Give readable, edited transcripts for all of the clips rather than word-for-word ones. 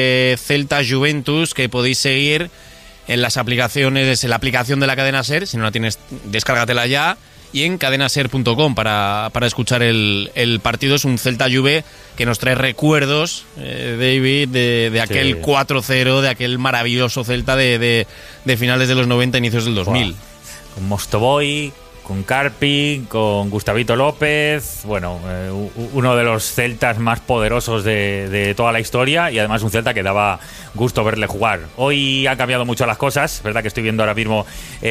Celta Juventus, que podéis seguir en las aplicaciones, en la aplicación de la cadena SER. Si no la tienes, descárgatela ya. Y en cadenaser.com para escuchar el partido. Es un Celta Juve que nos trae recuerdos, David, de aquel 4-0, de aquel maravilloso Celta de finales de los 90, inicios del 2000. Con Mostovoy, con Carpi, con Gustavito López, bueno, uno de los celtas más poderosos de toda la historia, y además un Celta que daba gusto verle jugar. Hoy han cambiado mucho las cosas, es verdad que estoy viendo ahora mismo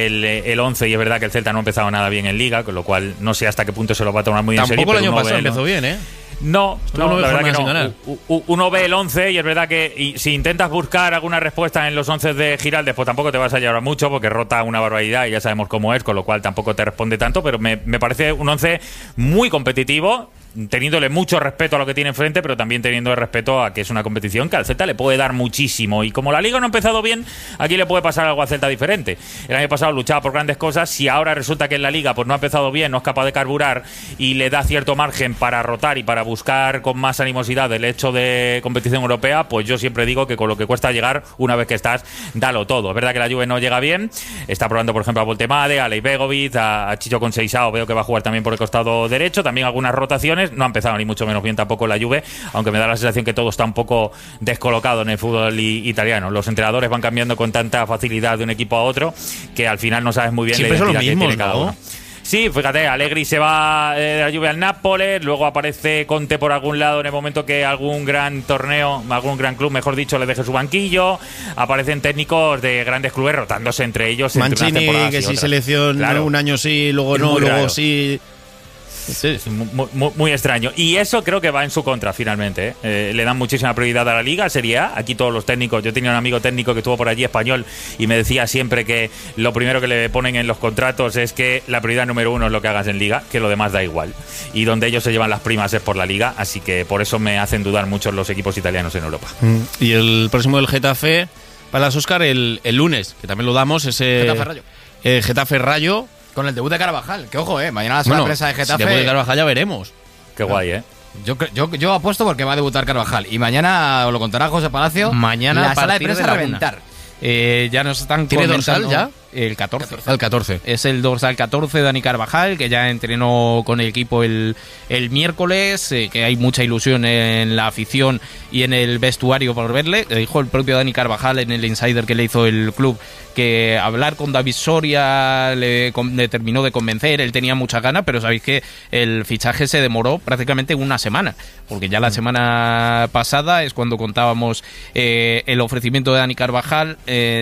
el 11 y es verdad que el Celta no ha empezado nada bien en Liga, con lo cual no sé hasta qué punto se lo va a tomar muy en serio. Tampoco el año pasado empezó bien, ¿eh? No, la verdad que no. Uno ve el 11 y es verdad que si intentas buscar alguna respuesta en los 11 de Giraldez, pues tampoco te vas a llevar mucho porque rota una barbaridad y ya sabemos cómo es, con lo cual tampoco te responde tanto, pero me parece un 11 muy competitivo, teniéndole mucho respeto a lo que tiene enfrente, pero también teniendo el respeto a que es una competición que al Celta le puede dar muchísimo, y como la Liga no ha empezado bien, aquí le puede pasar algo al Celta diferente. El año pasado luchaba por grandes cosas, si ahora resulta que en la Liga pues no ha empezado bien, no es capaz de carburar y le da cierto margen para rotar y para buscar con más animosidad el hecho de competición europea, pues yo siempre digo que con lo que cuesta llegar, una vez que estás, dalo todo. Es verdad que la Juve no llega bien, está probando por ejemplo a Voltemade, a Aleix Begovic, a Chicho Conceição, veo que va a jugar también por el costado derecho, también algunas rotaciones. No ha empezado ni mucho menos bien tampoco la Juve, aunque me da la sensación que todo está un poco descolocado en el fútbol italiano. Los entrenadores van cambiando con tanta facilidad de un equipo a otro que al final no sabes muy bien siempre la identidad son los mismos, que tiene cada uno. Sí, fíjate, Allegri se va de la Juve al Nápoles, luego aparece Conte por algún lado en el momento que algún gran torneo, algún gran club, mejor dicho, le deje su banquillo. Aparecen técnicos de grandes clubes rotándose entre ellos. Mancini, entre que si selección claro, un año sí, luego no, luego raro. Sí. Sí, muy extraño. Y eso creo que va en su contra finalmente, ¿eh? Le dan muchísima prioridad a la Liga, Serie A. Aquí todos los técnicos, yo tenía un amigo técnico que estuvo por allí, español, y me decía siempre que lo primero que le ponen en los contratos es que la prioridad número uno es lo que hagas en Liga, que lo demás da igual. Y donde ellos se llevan las primas es por la Liga, así que por eso me hacen dudar mucho los equipos italianos en Europa. Y el próximo del Getafe, para las Óscar, el lunes, que también lo damos, ese Getafe-Rayo. Getafe-Rayo. Con el debut de Carvajal, que ojo, mañana la sorpresa de Getafe. Si debut de Carvajal ya veremos. Qué guay, Yo apuesto porque va a debutar Carvajal. Y mañana os lo contará José Palacio. Mañana la sala de prensa a reventar. Ya nos están ¿Tiene dorsal ya? El 14. El 14. Es el dorsal 14, Dani Carvajal, que ya entrenó con el equipo el miércoles, que hay mucha ilusión en la afición y en el vestuario por verle. Dijo el propio Dani Carvajal en el insider que le hizo el club que hablar con David Soria le terminó de convencer, él tenía mucha ganas, pero sabéis que el fichaje se demoró prácticamente una semana, porque ya la semana pasada es cuando contábamos el ofrecimiento de Dani Carvajal,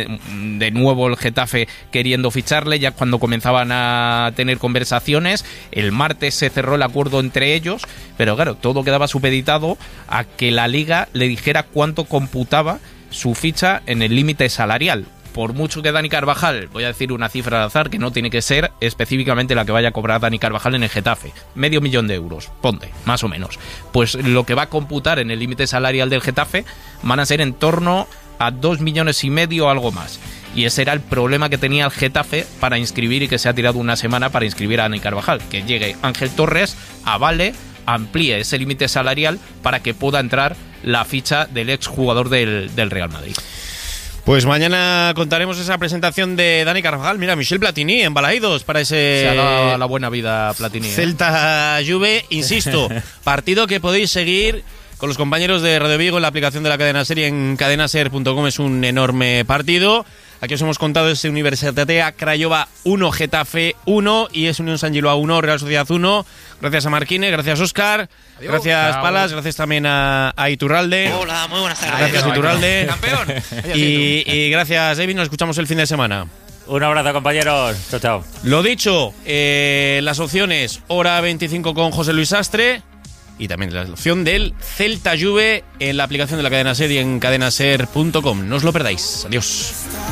de nuevo el Getafe queriendo ficharle, ya cuando comenzaban a tener conversaciones. El martes se cerró el acuerdo entre ellos, pero claro, todo quedaba supeditado a que la Liga le dijera cuánto computaba su ficha en el límite salarial. Por mucho que Dani Carvajal, voy a decir una cifra al azar que no tiene que ser específicamente la que vaya a cobrar Dani Carvajal en el Getafe, 500.000 euros, ponte, más o menos. Pues lo que va a computar en el límite salarial del Getafe van a ser en torno a 2,5 millones o algo más. Y ese era el problema que tenía el Getafe para inscribir, y que se ha tirado una semana para inscribir a Dani Carvajal, que llegue Ángel Torres, avale, amplíe ese límite salarial para que pueda entrar la ficha del exjugador del Real Madrid. Pues mañana contaremos esa presentación de Dani Carvajal. Mira, Michel Platini en Balaídos para ese... Se ha dado la buena vida Platini. Celta Juve, insisto, partido que podéis seguir con los compañeros de Radio Vigo en la aplicación de la cadena SER y en cadenaser.com. Es un enorme partido. Aquí os hemos contado ese Universitatea Craiova 1, Getafe 1 y es Unión San Giloa 1, Real Sociedad 1. Gracias a Marquine, gracias Óscar, gracias Chao. Palas, gracias también a Iturralde. Hola, muy buenas tardes. Gracias Iturralde. Campeón. Y gracias David, nos escuchamos el fin de semana. Un abrazo, compañeros. Chao, chao. Lo dicho, las opciones, hora 25 con José Luis Sastre. Y también la opción del Celta Juve en la aplicación de la cadena SER y en cadenaser.com. No os lo perdáis. Adiós.